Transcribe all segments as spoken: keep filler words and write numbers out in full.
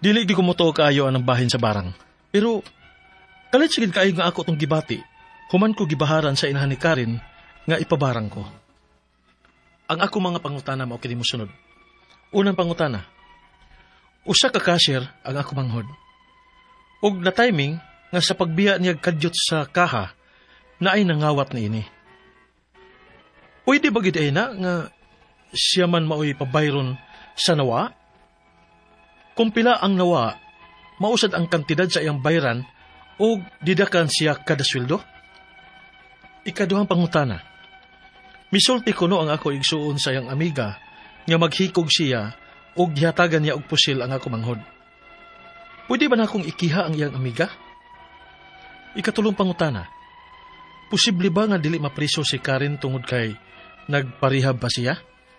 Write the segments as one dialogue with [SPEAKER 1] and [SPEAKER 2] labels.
[SPEAKER 1] Dili di ko mo to kaayo ang bahin sa barang. Pero, kalit sigid kaayo nga ako tong gibati, human ko gibaharan sa inahan ni Karen nga ipabarang ko. Ang ako mga pangutana mao kini mosunod. Unang pangutana, usa ka cashier ang ako manghod. Og na timing nga sa pagbiya niya kadyot sa kaha, na ay nangawat ni ini. Pwede ba gid ay na nga siya man maoy pabayron sa nawa? Kung pila ang nawa, mausad ang kantidad sa iyang bayran o didakan siya kada sweldo? Ikaduhang pangutana. Misulti ko no ang ako igsuon sa iyang amiga nga maghikog siya o gihatagan niya og pusil ang ako manghod. Pwede ba na akong ikiha ang iyang amiga? Ikatulong pangutana. Posible ba nga dili mapriso si Karen tungod kay nagparihab pa siya?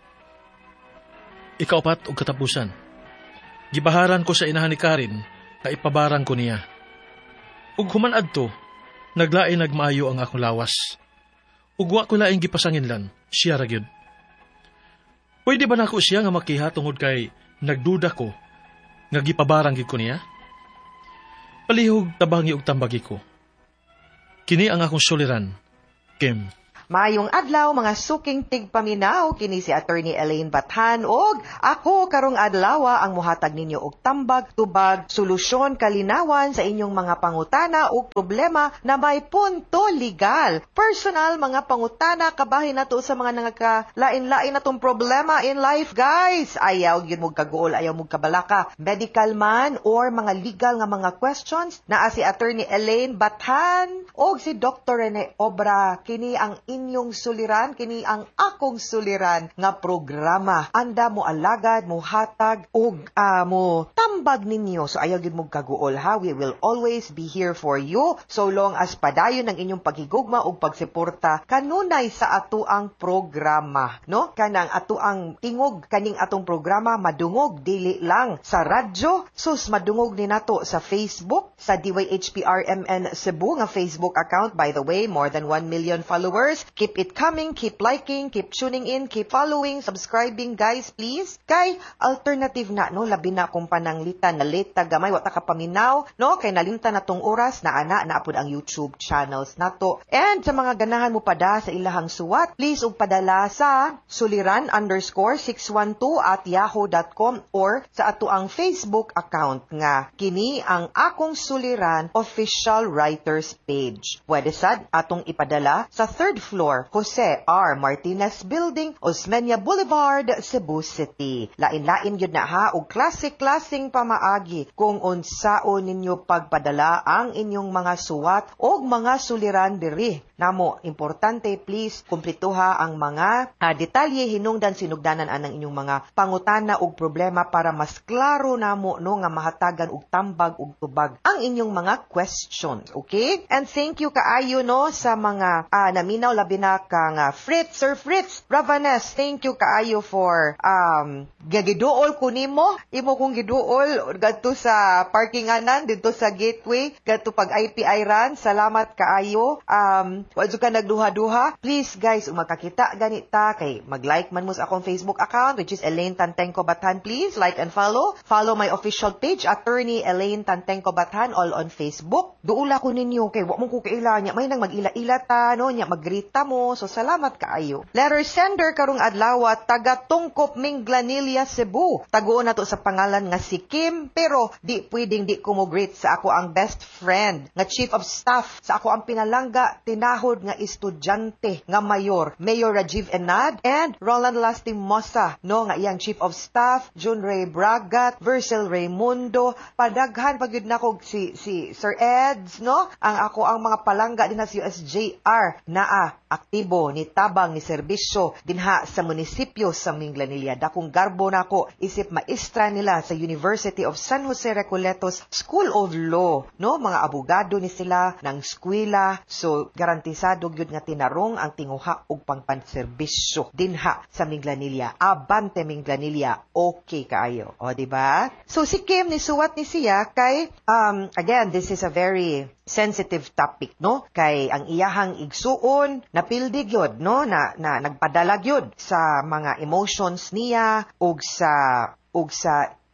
[SPEAKER 1] Ikaapat og katapusan. Gibaharan ko sa inahan ni Karen na ipabarang ko niya. Ug human adto, naglain nagmaayo ang akong lawas. Ug wa ko laing gipasanginlan, siya ra gyud. Pwede ba nako siya nga makiha tungod kay nagduda ko nga gipabarang gid ko niya? Palihog tabangi ug tambagi ko. Kini ang akong suliran, Kim.
[SPEAKER 2] Mayong adlaw mga suking tigpaminaw kini si Attorney Elaine Bathan og ako karong adlaw ang muhatag ninyo og tambag tubag solusyon kalinawan sa inyong mga pangutana ug problema na may punto legal. Personal mga pangutana kabahin nato sa mga nagakalain-lain natong problema in life, guys. Ayaw gyud mo kaguol, ayaw mo kabalaka. Medical man or mga legal nga mga questions naa si Attorney Elaine Bathan og si Doctor Rene Obra. Kini ang inyong suliran, kini ang akong suliran nga programa. Anda mo alagad, mo hatag, ug uh, mo tambag ninyo. So ayaw gid mo kaguol ha. We will always be here for you so long as padayon ang inyong paghigugma ug pagsuporta kanunay sa ato ang programa. No? Kanang ato ang tingog kaning atong programa madungog dili lang sa radyo, sus madungog ni nato sa Facebook, sa D Y H P R M N Cebu nga Facebook account. By the way, more than one million followers. Keep it coming, keep liking, keep tuning in, keep following, subscribing, guys, please. Kay, alternative na, no? Labi na kung pananglitan, na late gamay, wata ka paminaw, no? Kay nalinta na tong oras, na ana, naapod ang YouTube channels nato. And sa mga ganahan mo pada sa ilahang suwat, please upadala sa suliran underscore six one two at yahoo dot com or sa ato ang Facebook account nga, kini ang akong suliran official writers page. Pwede sad atong ipadala sa third floor, Jose R. Martinez Building, Osmeña Boulevard, Cebu City. Lain-lain yun na ha, o klase-klaseng pamaagi kung unsaon ninyo pagpadala ang inyong mga suwat o mga suliran diri. Namo, importante please, kumplituha ang mga uh, detalye hinungdan sinugdanan anang inyong mga pangutana ug problema para mas klaro namo no nga mahatagan og tambag ug tubag ang inyong mga questions. Okay? And thank you kaayo no sa mga uh, naminaw labi na kang uh, Fritz, Sir Fritz Ravanes. Thank you kaayo for um gagiduol ko nimo. Imo kong giduol gadto sa parkinganan dito sa gateway, gadto pag I P I run. Salamat kaayo. Um Wadyo ka nagduha-duha. Please guys, umakakita ganita kay mag-like man mo sa akong Facebook account which is Elaine Tantengco Bathan. Please like and follow. Follow my official page Attorney Elaine Tantengco Bathan all on Facebook. Duula ko ninyo kay wa mo ko kaila nya may nang mag-ila-ila ta no nya magrita mo. So salamat kaayo. Letter sender karong adlaw taga Tungkop Minglanilla Cebu. Taguon nato sa pangalan nga si Kim pero di pwedeng di ko mo greet sa ako ang best friend nga chief of staff sa ako ang pinalangga tinahod nga estudyante nga mayor, Mayor Rajiv Enad and Roland Lastimosa, no nga iyang chief of staff June Ray Bragat, Vercel Raimundo, padaghan pagyud nako si si Sir Eds, no? Ang ako ang mga palangga dinha sa U S J R naa aktibo ni tabang ni serbisyo dinha sa munisipyo sa Minglanilla. Dakong garbo nako isip maestra nila sa University of San Jose Recoletos School of Law, no? Mga abogado ni sila ng eskwela. So garantisado gyud nga tinarong ang tinguha og pangpanserbisyo dinha sa Minglanilla. Abante Minglanilla, okay kaayo. O di ba? So si Kim ni suwat ni siya kay um again this is a very sensitive topic, no? Kay ang iyahang igsuon napildi gyud, no? Na, na nagpadala gyud sa mga emotions niya ug sa ug sa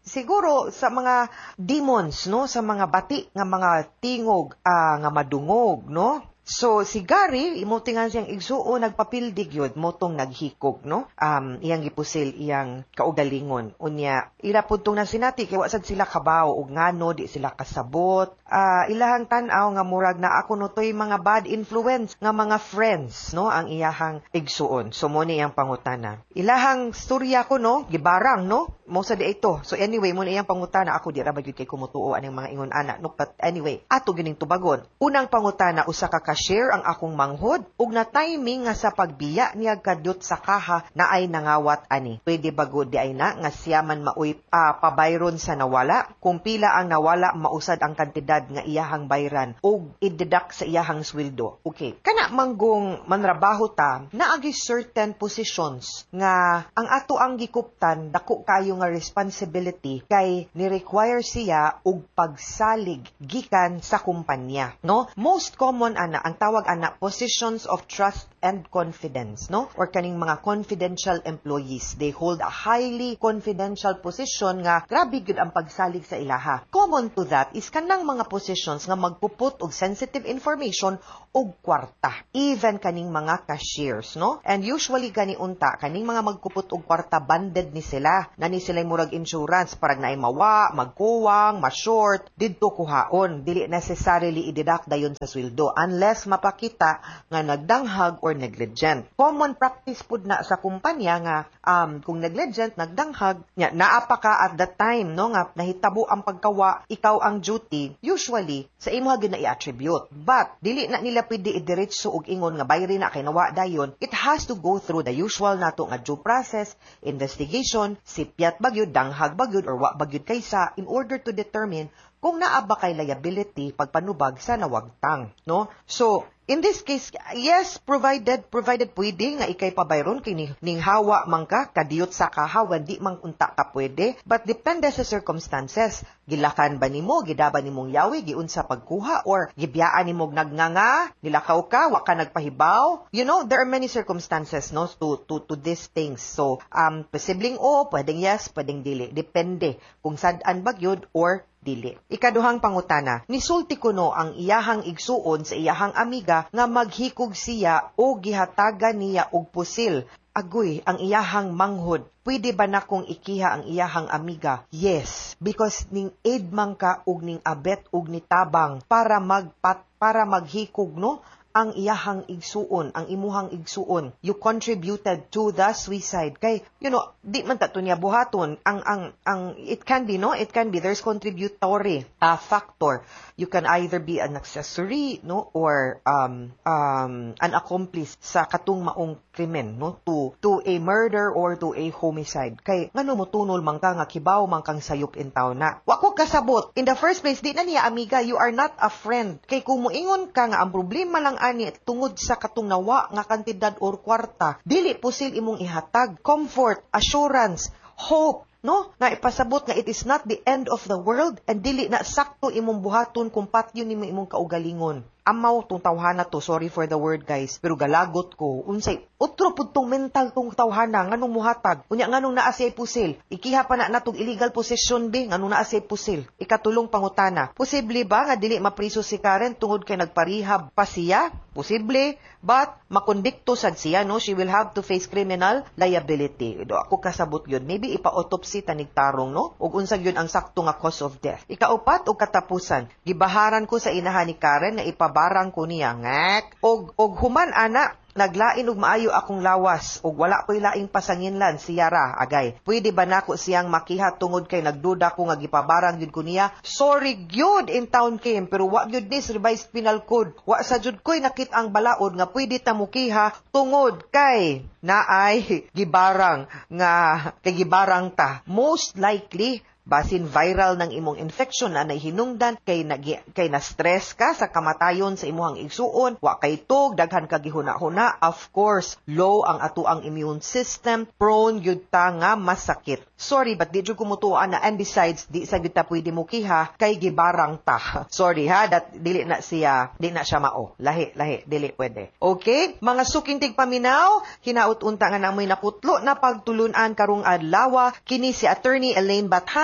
[SPEAKER 2] siguro sa mga demons, no, sa mga bati nga mga tingog ah, nga madungog, no. So, si Gary, imutingan siyang igsuo, nagpapildig yun, motong naghikog, no? Um, iyang gipusil, iyang kaugalingon. Unya, ila puntong na sinati, kaya wasad sila kabaw, o ngano, di sila kasabot. Uh, ilahang tanaw nga murag na ako no to'y mga bad influence nga mga friends, no? Ang iyahang igsuon. So, muna iyang pangutana. Ilahang storya ko, no? Gibarang, no? Mosa di ito. So, anyway, muna iyang pangutana. Ako, di rabag yun kay kumutuo anong mga ingon anak. No? But anyway, ato gining tubagon. Unang pangutana, usa ka share ang akong manghod ug na timing nga sa pagbiya niya kadot sa kaha na ay nangawat ani. Pwede bago di ay na nga siya man maoy uh, pabayron sa nawala kung pila ang nawala mausad ang kantidad nga iyahang bayran ug i-deduct sa iyahang sweldo. Okay. Kana manggong manrabaho ta naagi certain positions nga ang ato ang gikuptan dako kayo nga responsibility kay ni-require siya og pagsalig gikan sa kumpanya, no? Most common ana ang tawag ana positions of trust and confidence, no? Or kaning mga confidential employees. They hold a highly confidential position nga grabe gyud ang pagsalig sa ilaha. Common to that is kanang mga positions nga magpuput og sensitive information og kwarta. Even kaning mga cashiers, no? And usually gani unta kaning mga magpuput og kwarta banded ni sila. Na ni sila murag insurance parag naay mawa, magkuwang, ma-short, didto kuhaon. Dili necessarily i-deduct dayon sa sweldo unless mapakita nga nagdanghag or negligent. Common practice pud na sa kumpanya nga um, kung negligent, nagdanghag, nya, naapa ka at that time, no, nga nahitabo ang pagkawa, ikaw ang duty, usually, sa imo gyud na i-attribute. But, dili na nila pwede idiretso og ingon nga bayri na kay nawa dayon, it has to go through the usual nato nga due process, investigation, sipyat bagyod, danghag bagyod, or wa bagyod kaysa, in order to determine kung naa ba kay liability pagpanubag sa nawagtang, no? So, in this case, yes, provided provided pwede nga ikay pabayron kay ning hawa man ka kadiyot sa kahawan di man unta ka pwede, but depende sa circumstances. Gilakan ba nimo, gidaban nimong yawi giunsa pagkuha or gibiyaan nimo nagnganga, nilakaw ka, wa ka nagpahibaw. You know, there are many circumstances, no, to to to these things. So, um posibleng o, pwedeng yes, pwedeng dili, depende kung sad-an ba gyud or dili. Ikaduhang pangutana, nisulti kuno ang iyahang igsuon sa iyahang amiga nga maghikog siya o gihatagan niya og pusil. Agoy, ang iyahang manghod. Pwede ba na kung ikiha ang iyahang amiga? Yes, because ning aid man ka og ning abet og nitabang para magpat para maghikog, no? Ang iyahang igsuon, ang imuhang igsuon. You contributed to the suicide. Kay, you know, di man tato niya buhaton. Ang, ang, ang, it can be, no? It can be, there's contributory uh, factor. You can either be an accessory, no? Or, um, um, an accomplice sa katong maong krimen, no? To, to a murder or to a homicide. Kay, ngano mo tunol man ka nga kibaw man kang sayop in taon na. Wako kasabot. In the first place, di na niya amiga, you are not a friend. Kay kung muingon ka nga ang problema lang ani tungod sa katong nawa nga kantidad or kwarta, dili pusil imong ihatag comfort, assurance, hope, no? Na ipasabot nga it is not the end of the world and dili na sakto imong buhaton kung patyon nimo imong kaugalingon. Amaw tong tawhana to, sorry for the word guys, pero galagot ko, unsay, utro pud tong mental tong tawhana, nganong muhatag, unya nganong naa siya pusil, ikiha pa na natong illegal possession be, nganong naa siya pusil, ikatulong pangutana, posible ba nga dili mapriso si Karen tungod kay nagparehab pa siya? Posible, but makondikto sad siya, no? She will have to face criminal liability. Do ako kasabot yun, maybe ipa-autopsy tanig tarong, no? Ug unsag yun ang sakto nga cause of death. Ikaupat o katapusan, gibaharan ko sa inahan ni Karen nga ipabarang ko niya, ngek, og, og human ana, naglain og maayo akong lawas og wala ko'y laing pasanginlan siya ra agay. Pwede ba nako siyang makiha tungod kay nagduda ko nga gipabarang gyud ko niya? Sorry gyud in town came pero wa gyud this revised penal code. Wa sa jud ko'y nakit ang balaod nga pwede ta mukiha tungod kay naay gibarang nga kay gibarang ta. Most likely basin viral ng imong infection na nahinungdan kay nagi, kay na stress ka sa kamatayon sa imuhang igsuon, wa kay tug, daghan ka gihuna-huna, of course, low ang ato ang immune system, prone gyud ta nga masakit. Sorry, but di jud kumutuan na, and besides, di sa gyud ta pwede mukiha kay gibarang ta. Sorry ha, that dili na siya, di na siya mao. Lahi, lahi, dili pwede. Okay? Mga suking tigpaminaw, hinaut-unta nga namoy nakutlo na pagtulunan karong adlaw, kini si Attorney Elaine Bathan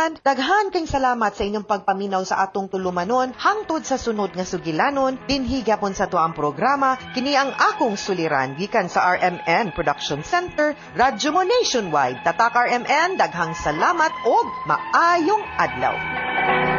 [SPEAKER 2] tanan, daghan kayong salamat sa inyong pagpaminaw sa atong tulumanon hangtod sa sunod nga sugilanon dinhi gyapon sa tuang programa. Kini ang akong suliran gikan sa R M N Production Center, Radyo mo Nationwide. Tatak R M N, daghang salamat og maayong adlaw.